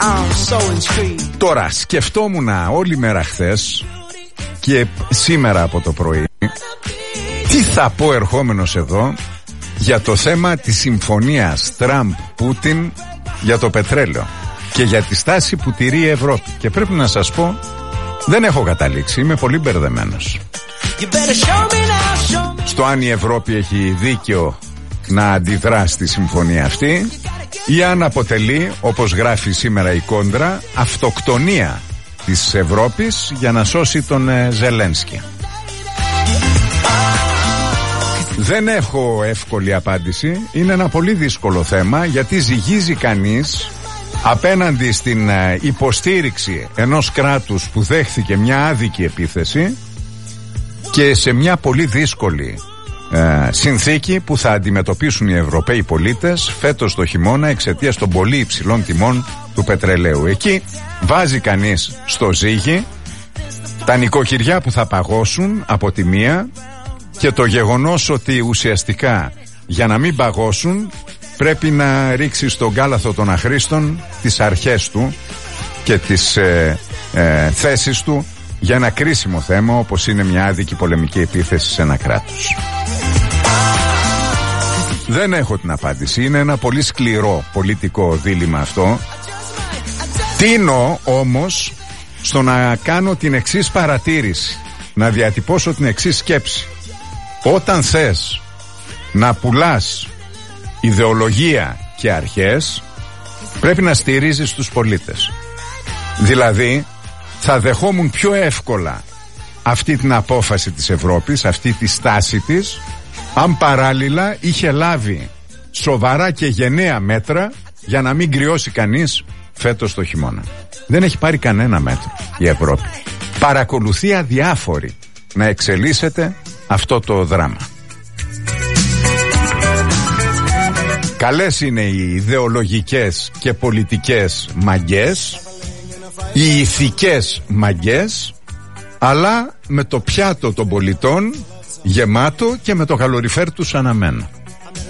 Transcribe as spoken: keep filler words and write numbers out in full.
Τώρα σκεφτόμουν όλη μέρα χθες και σήμερα από το πρωί τι θα πω ερχόμενος εδώ για το θέμα της συμφωνίας Τραμπ-Πούτιν για το πετρέλαιο και για τη στάση που τηρεί η Ευρώπη. Και πρέπει να σας πω, δεν έχω καταλήξει, είμαι πολύ μπερδεμένος στο αν η Ευρώπη έχει δίκιο να αντιδρά στη συμφωνία αυτή ή αν αποτελεί, όπως γράφει σήμερα η Κόντρα, αυτοκτονία της Ευρώπης για να σώσει τον ε, Ζελένσκι. Δεν έχω εύκολη απάντηση. Είναι ένα πολύ δύσκολο θέμα, γιατί ζυγίζει κανείς απέναντι στην ε, υποστήριξη ενός κράτους που δέχθηκε μια άδικη επίθεση και σε μια πολύ δύσκολη ε, συνθήκη που θα αντιμετωπίσουν οι Ευρωπαίοι πολίτες φέτος το χειμώνα εξαιτίας των πολύ υψηλών τιμών του πετρελαίου. Εκεί βάζει κανείς στο ζύγι τα νοικοκυριά που θα παγώσουν από τη μία και το γεγονός ότι ουσιαστικά για να μην παγώσουν πρέπει να ρίξει στον κάλαθο των αχρήστων τις αρχές του και τις ε, ε, θέσεις του για ένα κρίσιμο θέμα όπως είναι μια άδικη πολεμική επίθεση σε ένα κράτος. Δεν έχω την απάντηση. Είναι ένα πολύ σκληρό πολιτικό δίλημμα αυτό. Τίνω όμως στο να κάνω την εξής παρατήρηση, να διατυπώσω την εξής σκέψη. Όταν θες να πουλάς ιδεολογία και αρχές, πρέπει να στηρίζεις τους πολίτες. Δηλαδή θα δεχόμουν πιο εύκολα αυτή την απόφαση της Ευρώπης, αυτή τη στάση της, αν παράλληλα είχε λάβει σοβαρά και γενναία μέτρα για να μην κρυώσει κανείς φέτος το χειμώνα. Δεν έχει πάρει κανένα μέτρο η Ευρώπη. Παρακολουθεί αδιάφορη να εξελίσσεται αυτό το δράμα. Καλές είναι οι ιδεολογικές και πολιτικές μαγκές, οι ηθικές μαγκές, αλλά με το πιάτο των πολιτών γεμάτο και με το καλοριφέρ τους αναμένο.